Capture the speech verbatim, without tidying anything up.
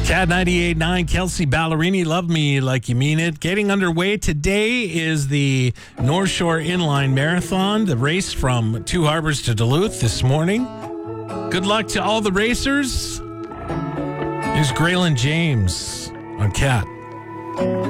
Cat ninety-eight point nine, Kelsey Ballerini, Love Me Like You Mean It. Getting underway today is the North Shore Inline Marathon, the race from Two Harbors to Duluth this morning. Good luck to all the racers. Here's Graylin James on Cat.